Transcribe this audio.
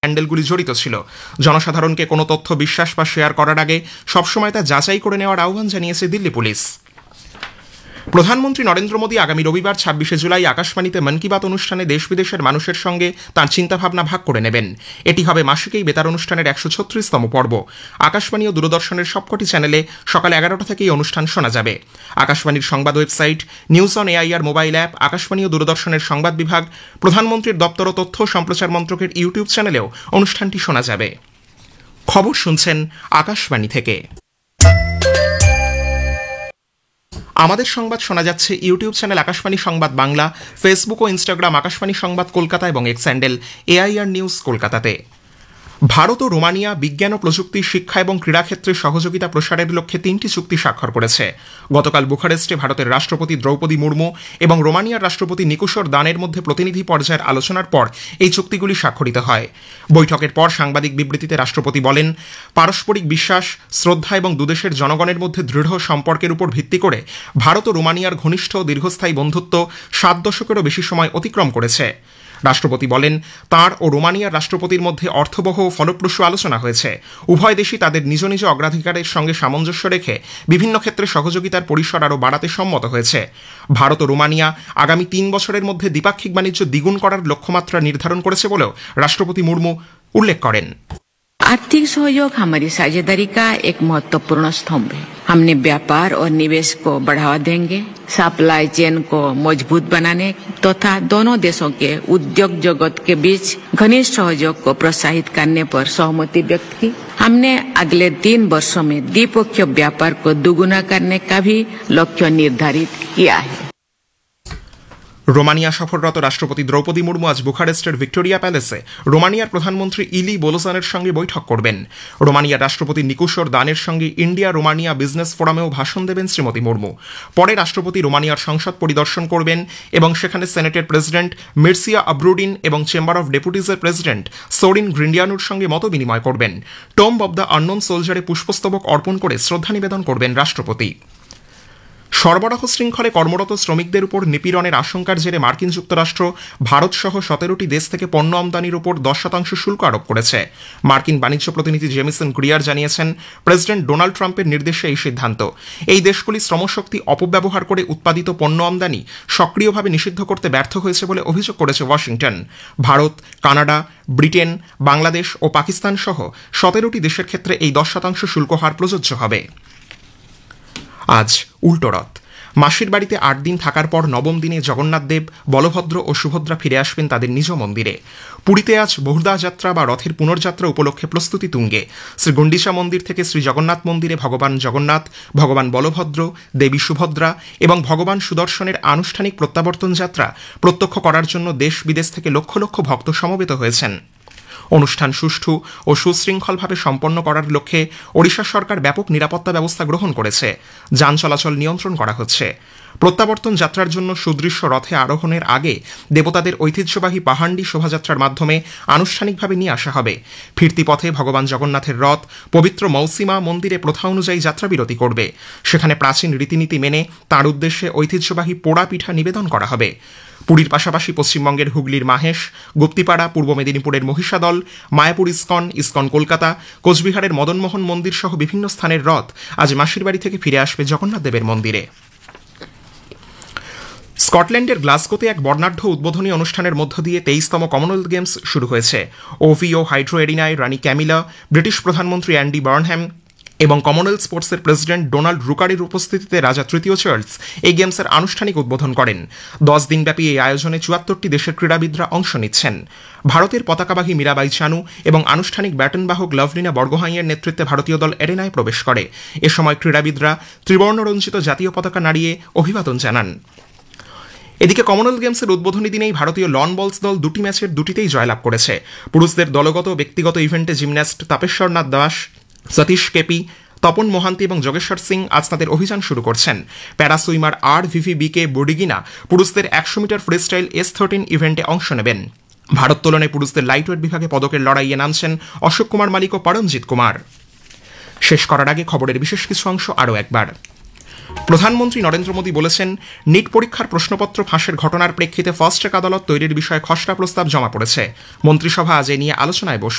হ্যান্ডেলগুলি জড়িত ছিল। জনসাধারণকে কোনো তথ্য বিশ্বাস বা শেয়ার করার আগে সবসময় তা যাচাই করে নেওয়ার আহ্বান জানিয়েছে দিল্লি পুলিশ। প্রধানমন্ত্রী নরেন্দ্র মোদী আগামী রবিবার ২৬শে জুলাই আকাশবাণীতে মন কি বাত অনুষ্ঠানে দেশ বিদেশের মানুষের সঙ্গে তাঁর চিন্তাভাবনা ভাগ করে নেবেন। এটি হবে মাসিক এই বেতার অনুষ্ঠানের ১৩৬তম পর্ব। আকাশবাণী ও দূরদর্শনের সবকটি চ্যানেলে সকাল ১১টা থেকে এই অনুষ্ঠান শোনা যাবে। আকাশবাণীর সংবাদ website, news on AIR mobile app, Akashvani ও দূরদর্শনের সংবাদ বিভাগ, প্রধানমন্ত্রীর দপ্তর ও তথ্য সম্প্রচার মন্ত্রকের ইউটিউব চ্যানেলেও অনুষ্ঠানটি শোনা যাবে। খবর শুনছেন আকাশবাণী থেকে। আমাদের সংবাদ শোনা যাচ্ছে ইউটিউব চ্যানেল আকাশবাণী সংবাদ বাংলা, ফেসবুক ও ইনস্টাগ্রাম আকাশবাণী সংবাদ কলকাতা এবং এক্স হ্যান্ডেল এআইআর নিউজ কলকাতাতে। ভারত ও রোমানিয়া বিজ্ঞান ও প্রযুক্তি, শিক্ষা এবং ক্রীড়াক্ষেত্রে সহযোগিতা প্রসারের লক্ষ্যে ৩টি চুক্তি স্বাক্ষর করেছে। গতকাল বুখারেস্টে ভারতের রাষ্ট্রপতি দ্রৌপদী মুর্মু এবং রোমানিয়ার রাষ্ট্রপতি নিকুশর দানের মধ্যে প্রতিনিধি পর্যায়ের আলোচনার পর এই চুক্তিগুলি স্বাক্ষরিত হয়। বৈঠকের পর সাংবাদিক বিবৃতিতে রাষ্ট্রপতি বলেন, পারস্পরিক বিশ্বাস, শ্রদ্ধা এবং দুদেশের জনগণের মধ্যে দৃঢ় সম্পর্কের উপর ভিত্তি করে ভারত ও রোমানিয়ার ঘনিষ্ঠ ও দীর্ঘস্থায়ী বন্ধুত্ব ৭ দশকেরও বেশি সময় অতিক্রম করেছে। রাষ্ট্রপতি বলেন, তাঁর ও রোমানিয়ার রাষ্ট্রপতির মধ্যে অর্থবহ ও ফলপ্রসূ আলোচনা হয়েছে। উভয় দেশই তাদের নিজ নিজ অগ্রাধিকারের সঙ্গে সামঞ্জস্য রেখে বিভিন্ন ক্ষেত্রে সহযোগিতার পরিসর আরও বাড়াতে সম্মত হয়েছে। ভারত ও রোমানিয়া আগামী ৩ বছরের মধ্যে দ্বিপাক্ষিক বাণিজ্য দ্বিগুণ করার লক্ষ্যমাত্রা নির্ধারণ করেছে বলেও রাষ্ট্রপতি মুর্মু উল্লেখ করেন। आर्थिक सहयोग हमारी साझेदारी का एक महत्वपूर्ण स्तंभ है। हमने व्यापार और निवेश को बढ़ावा देंगे, सप्लाई चेन को मजबूत बनाने तथा दोनों देशों के उद्योग जगत के बीच घनिष्ठ सहयोग को प्रोत्साहित करने पर सहमति व्यक्त की। हमने अगले 3 वर्षों में द्विपक्षीय व्यापार को दोगुना करने का भी लक्ष्य निर्धारित किया है। রোমানিয়া সফররত রাষ্ট্রপতি দ্রৌপদী মুর্মু আজ বুখারেস্টের ভিক্টোরিয়া প্যালেসে রোমানিয়ার প্রধানমন্ত্রী ইলি বোলোসানের সঙ্গে বৈঠক করবেন। রোমানিয়ার রাষ্ট্রপতি নিকুশর দানের সঙ্গে ইন্ডিয়া রোমানিয়া বিজনেস ফোরামেও ভাষণ দেবেন শ্রীমতী মুর্মু। পরে রাষ্ট্রপতি রোমানিয়ার সংসদ পরিদর্শন করবেন এবং সেখানে সেনেটের প্রেসিডেন্ট মির্সিয়া আব্রুডিন এবং চেম্বার অব ডেপুটিজের প্রেসিডেন্ট সোরিন গ্রিন্ডিয়ানুর সঙ্গে মত বিনিময় করবেন। টম্ব অব দ্য আননোন সোলজারে পুষ্পস্তবক অর্পণ করে শ্রদ্ধা নিবেদন করবেন রাষ্ট্রপতি। সরবরাহ শৃঙ্খলে কর্মরত শ্রমিকদের উপর নিপীড়নের আশঙ্কার জেরে মার্কিন যুক্তরাষ্ট্র ভারতসহ ১৭টি দেশ থেকে পণ্য আমদানির উপর ১০% শুল্ক আরোপ করেছে। মার্কিন বাণিজ্য প্রতিনিধি জেমিসন গ্রিয়ার জানিয়েছেন, প্রেসিডেন্ট ডোনাল্ড ট্রাম্পের নির্দেশে এই সিদ্ধান্ত। এই দেশগুলি শ্রমশক্তি অপব্যবহার করে উৎপাদিত পণ্য আমদানি সক্রিয়ভাবে নিষিদ্ধ করতে ব্যর্থ হয়েছে বলে অভিযোগ করেছে Washington. Bharat, Canada, Britain, Bangladesh ও পাকিস্তান সহ ১৭টি দেশের ক্ষেত্রে এই ১০% শুল্ক হার প্রযোজ্য হবে। আজ উল্টোরথ। মাসির বাড়িতে ৮ দিন থাকার পর নবম দিনে জগন্নাথ দেব, বলভদ্র ও সুভদ্রা ফিরে আসবেন তাদের নিজ মন্দিরে। পুরীতে আজ বহুদা যাত্রা বা রথের পুনর্যাত্রা উপলক্ষে প্রস্তুতি তুঙ্গে। শ্রী গুন্ডিচা মন্দির থেকে শ্রী জগন্নাথ মন্দিরে ভগবান জগন্নাথ, ভগবান বলভদ্র, দেবী সুভদ্রা এবং ভগবান সুদর্শনের আনুষ্ঠানিক প্রত্যাবর্তন যাত্রা প্রত্যক্ষ করার জন্য দেশ বিদেশ থেকে লক্ষ লক্ষ ভক্ত সমবেত হয়েছেন। অনুষ্ঠান সুষ্ঠু ও সুশৃঙ্খলভাবে সম্পন্ন করার লক্ষ্যে ওড়িশা সরকার ব্যাপক নিরাপত্তা ব্যবস্থা গ্রহণ করেছে। যান চলাচল নিয়ন্ত্রণ করা হচ্ছে। প্রত্যাবর্তন যাত্রার জন্য সুদৃশ্য রথে আরোহণের আগে দেবতাদের ঐতিহ্যবাহী পাহান্ডি শোভাযাত্রার মাধ্যমে আনুষ্ঠানিকভাবে নিয়ে আসা হবে। ফিরতি পথে ভগবান জগন্নাথের রথ পবিত্র মৌসিমা মন্দিরে প্রথা অনুযায়ী যাত্রাবিরতি করবে। সেখানে প্রাচীন রীতিনীতি মেনে তাঁর উদ্দেশ্যে ঐতিহ্যবাহী পোড়া পিঠা নিবেদন করা হবে। পুরীর পাশাপাশি পশ্চিমবঙ্গের হুগলির মাহেশ, গুপ্তিপাড়া, পূর্ব মেদিনীপুরের মহিষাদল, মায়াপুর ইস্কন কলকাতা, কোচবিহারের মদনমোহন মন্দির সহ বিভিন্ন স্থানের রথ আজ মাসির বাড়ি থেকে ফিরে আসবে জগন্নাথ দেবের মন্দিরে। স্কটল্যান্ডের গ্লাসগোতে এক বর্ণাঢ্য উদ্বোধনী অনুষ্ঠানের মধ্য দিয়ে 23তম কমনওয়েলথ গেমস শুরু হয়েছে। ওভিও হাইড্রো এরিনায় রানী ক্যামিলা, ব্রিটিশ প্রধানমন্ত্রী অ্যান্ডি বার্নহ্যাম এবং কমনওয়েলথ স্পোর্টসের প্রেসিডেন্ট ডোনাল্ড রুকারের উপস্থিতিতে রাজা তৃতীয় চার্লস এই গেমসের আনুষ্ঠানিক উদ্বোধন করেন। 10 দিনব্যাপী এই আয়োজনে 74টি দেশের ক্রীড়াবিদরা অংশ নিচ্ছেন। ভারতের পতাকাবাহী মীরাবাই চানু এবং আনুষ্ঠানিক ব্যাটনবাহক লভলিনা বরগোহাইয়ের নেতৃত্বে ভারতীয় দল এরেনায় প্রবেশ করে। এ সময় ক্রীড়াবিদরা ত্রিবর্ণরঞ্জিত জাতীয় পতাকা নাড়িয়ে অভিবাদন জানান। এদিকে কমনওয়েলথ গেমসের উদ্বোধনী দিনেই ভারতীয় লন বলস দল 2টি ম্যাচের 2টিতেই জয়লাভ করেছে। পুরুষদের দলগত ব্যক্তিগত ইভেন্টে জিমন্যাস্ট তাপেশ্বরনাথ দাস, সতীশ কেপি, তপন মোহান্তি এবং যোগেশ্বর সিং আজ তাদের অভিযান শুরু করছেন। প্যারাসুইমার RVVBK বুডিগিনা পুরুষদের 100 মিটার ফ্রিস্টাইল S13 ইভেন্টে অংশ নেবেন। ভারোত্তোলনে পুরুষদের লাইটওয়েট বিভাগে পদকের লড়াইয়ে নামছেন অশোক কুমার মালিক ও পরমজিৎ কুমার। শেষ করার আগে খবরের বিশেষ কিছু অংশ আরও একবার। প্রধানমন্ত্রী নরেন্দ্র মোদী বলেছেন, নিট পরীক্ষার প্রশ্নপত্র ফাঁসের ঘটনার প্রেক্ষিতে ফাস্ট ট্র্যাক আদালত তৈরির বিষয়ে খসড়া প্রস্তাব জমা পড়েছে। মন্ত্রিসভা আজ এ নিয়ে আলোচনায় বসবে।